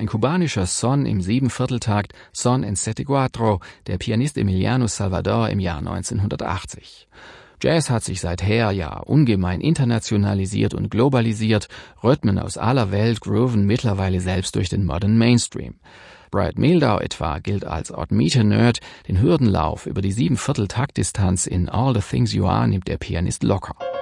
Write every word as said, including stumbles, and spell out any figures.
ein kubanischer Son im Siebenvierteltakt, Son en Sette Cuatro, der Pianist Emiliano Salvador im Jahr neunzehnhundertachtzig. Jazz hat sich seither ja ungemein internationalisiert und globalisiert, Rhythmen aus aller Welt grooven mittlerweile selbst durch den Modern Mainstream. Brad Mehldau etwa gilt als Odd-Meter-Nerd, den Hürdenlauf über die Siebenviertel-Taktdistanz in All the Things You Are nimmt der Pianist locker.